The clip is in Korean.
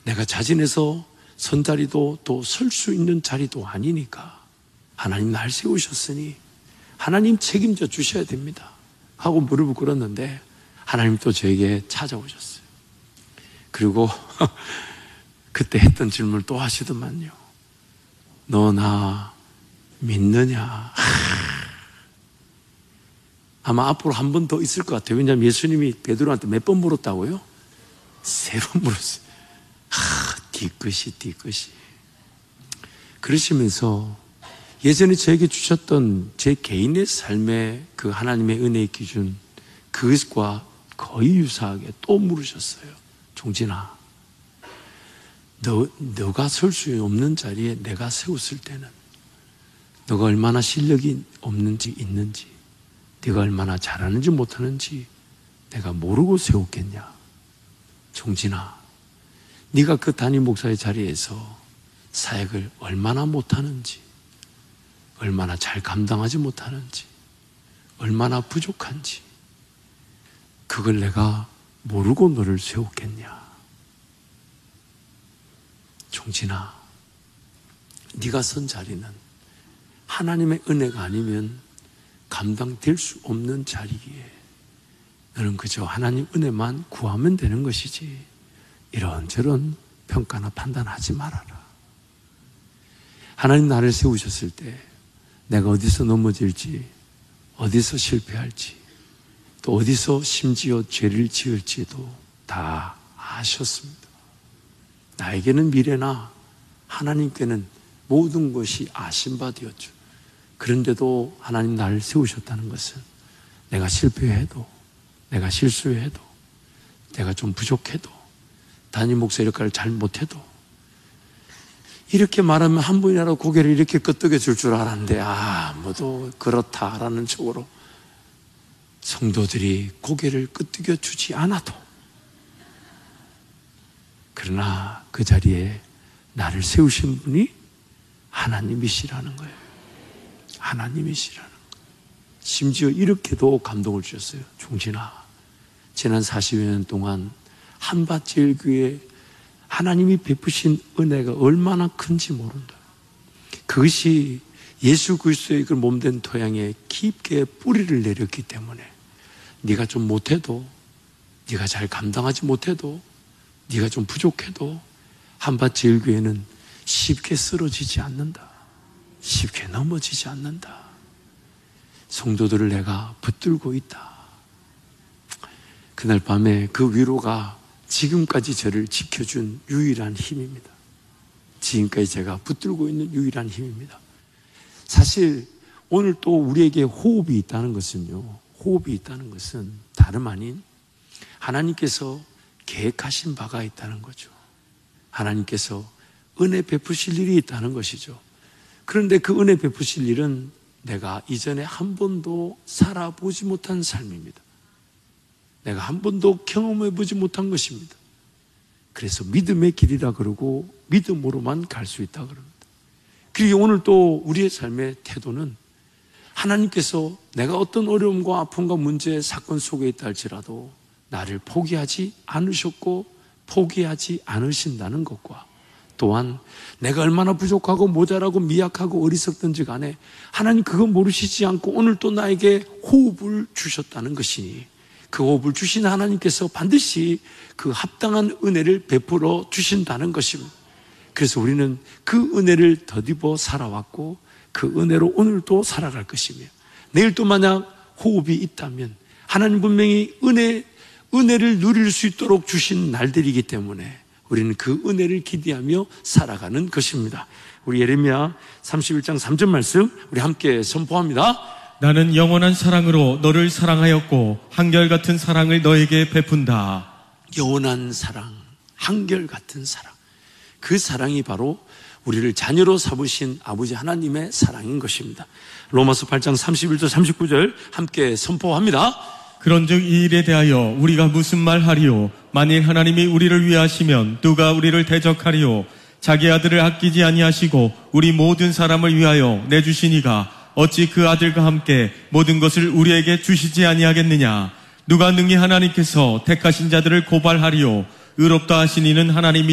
내가 자진해서 선 자리도 또 설 수 있는 자리도 아니니까 하나님 날 세우셨으니 하나님 책임져 주셔야 됩니다 하고 무릎을 꿇었는데 하나님 또 저에게 찾아오셨어요. 그리고 그때 했던 질문을 또 하시더만요. 너 나 믿느냐? 아마 앞으로 한 번 더 있을 것 같아요. 왜냐하면 예수님이 베드로한테 몇 번 물었다고요? 3번 물었어요. 뒤끝이. 그러시면서 예전에 저에게 주셨던 제 개인의 삶의 그 하나님의 은혜의 기준, 그것과 거의 유사하게 또 물으셨어요. 종진아, 너가 설 수 없는 자리에 내가 세웠을 때는 너가 얼마나 실력이 없는지 있는지, 네가 얼마나 잘하는지 못하는지 내가 모르고 세웠겠냐? 종진아, 네가 그 담임 목사의 자리에서 사역을 얼마나 못하는지, 얼마나 잘 감당하지 못하는지, 얼마나 부족한지 그걸 내가 모르고 너를 세웠겠냐? 종진아, 네가 선 자리는 하나님의 은혜가 아니면 감당될 수 없는 자리기에 너는 그저 하나님 은혜만 구하면 되는 것이지 이런저런 평가나 판단하지 말아라. 하나님 나를 세우셨을 때 내가 어디서 넘어질지, 어디서 실패할지, 또 어디서 심지어 죄를 지을지도 다 아셨습니다. 나에게는 미래나 하나님께는 모든 것이 아신 바 되었죠. 그런데도 하나님 나를 세우셨다는 것은 내가 실패해도, 내가 실수해도, 내가 좀 부족해도, 담임 목사 역할을 잘 못해도, 이렇게 말하면 한 분이라도 고개를 이렇게 끄덕여 줄 줄 알았는데 아무도 그렇다라는 쪽으로 성도들이 고개를 끄덕여 주지 않아도, 그러나 그 자리에 나를 세우신 분이 하나님이시라는 거예요. 하나님이시라는 거예요. 심지어 이렇게도 감동을 주셨어요. 종진아, 지난 40여 년 동안 한밭제일교회 하나님이 베푸신 은혜가 얼마나 큰지 모른다. 그것이 예수 그리스도의 그 몸된 토양에 깊게 뿌리를 내렸기 때문에 네가 좀 못해도, 네가 잘 감당하지 못해도, 네가 좀 부족해도 한밭제일교회는 쉽게 쓰러지지 않는다. 쉽게 넘어지지 않는다. 성도들을 내가 붙들고 있다. 그날 밤에 그 위로가 지금까지 저를 지켜준 유일한 힘입니다. 지금까지 제가 붙들고 있는 유일한 힘입니다. 사실 오늘 또 우리에게 호흡이 있다는 것은요, 호흡이 있다는 것은 다름 아닌 하나님께서 계획하신 바가 있다는 거죠. 하나님께서 은혜 베푸실 일이 있다는 것이죠. 그런데 그 은혜 베푸실 일은 내가 이전에 한 번도 살아보지 못한 삶입니다. 내가 한 번도 경험해보지 못한 것입니다. 그래서 믿음의 길이라 그러고 믿음으로만 갈 수 있다 그럽니다. 그리고 오늘 또 우리의 삶의 태도는 하나님께서 내가 어떤 어려움과 아픔과 문제, 사건 속에 있다 할지라도 나를 포기하지 않으셨고 포기하지 않으신다는 것과, 또한 내가 얼마나 부족하고 모자라고 미약하고 어리석든지 간에 하나님 그거 모르시지 않고 오늘 또 나에게 호흡을 주셨다는 것이니 그 호흡을 주신 하나님께서 반드시 그 합당한 은혜를 베풀어 주신다는 것입니다. 그래서 우리는 그 은혜를 덧입어 살아왔고 그 은혜로 오늘도 살아갈 것이며, 내일 또 만약 호흡이 있다면 하나님 분명히 은혜를 누릴 수 있도록 주신 날들이기 때문에 우리는 그 은혜를 기대하며 살아가는 것입니다. 우리 예레미야 31장 3절 말씀 우리 함께 선포합니다. 나는 영원한 사랑으로 너를 사랑하였고 한결같은 사랑을 너에게 베푼다. 영원한 사랑, 한결같은 사랑, 그 사랑이 바로 우리를 자녀로 삼으신 아버지 하나님의 사랑인 것입니다. 로마서 8장 31절 39절 함께 선포합니다. 그런즉 이 일에 대하여 우리가 무슨 말하리요? 만일 하나님이 우리를 위하시면 누가 우리를 대적하리요? 자기 아들을 아끼지 아니하시고 우리 모든 사람을 위하여 내주시니가 어찌 그 아들과 함께 모든 것을 우리에게 주시지 아니하겠느냐? 누가 능히 하나님께서 택하신 자들을 고발하리요? 의롭다 하신 이는 하나님이